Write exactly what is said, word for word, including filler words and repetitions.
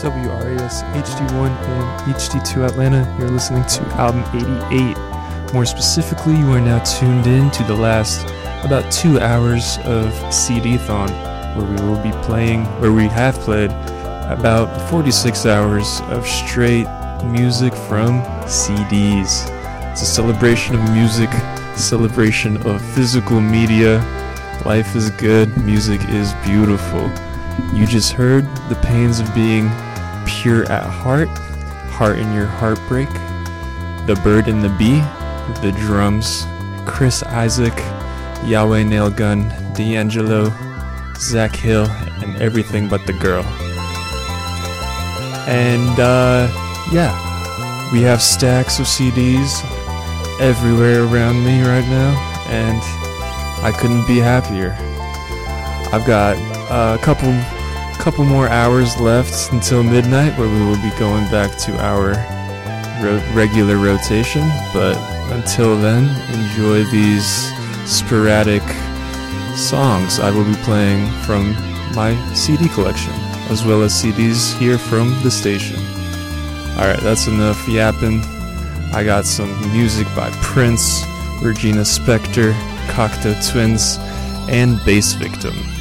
W R A S H D one and H D two Atlanta. You're listening to album eighty-eight. More specifically, you are now tuned in to the last about two hours of C D-thon, where we will be playing, where we have played about forty-six hours of straight music from C Ds. It's a celebration of music, celebration of physical media. Life is good, music is beautiful. You just heard The Pains of Being Pure at Heart, Heart in Your Heartbreak, The Bird and the Bee, the drums, Chris Isaac, Yahweh Nailgun, D'Angelo, Zach Hill, and Everything But the Girl. And uh, yeah, we have stacks of C Ds everywhere around me right now, and I couldn't be happier. I've got a couple couple more hours left until midnight, where we will be going back to our ro- regular rotation, but until then, enjoy these sporadic songs I will be playing from my C D collection, as well as C Ds here from the station. Alright, that's enough yapping. I got some music by Prince, Regina Spektor, Cocteau Twins, and Bass Victim.